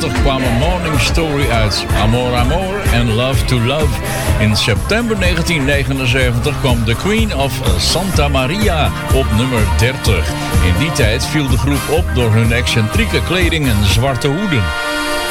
1980 kwamen Morning Story uit, Amor Amor en Love to Love. In september 1979 kwam The Queen of Santa Maria op nummer 30. In die tijd viel de groep op door hun excentrieke kleding en zwarte hoeden.